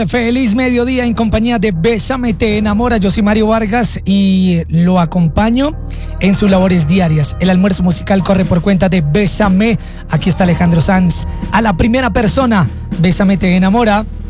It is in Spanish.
Feliz mediodía en compañía de Bésame Te Enamora. Yo soy Mario Vargas y lo acompaño en sus labores diarias. El almuerzo musical corre por cuenta de Bésame. Aquí está Alejandro Sanz. A la primera persona, Bésame Te Enamora.